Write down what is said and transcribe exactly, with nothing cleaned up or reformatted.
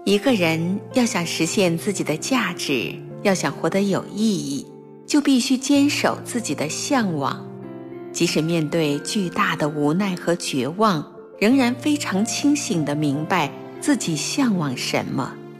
一个人要想实现自己的价值，要想活得有意义，就必须坚守自己的向往。即使面对巨大的无奈和绝望，仍然非常清醒地明白自己向往什么。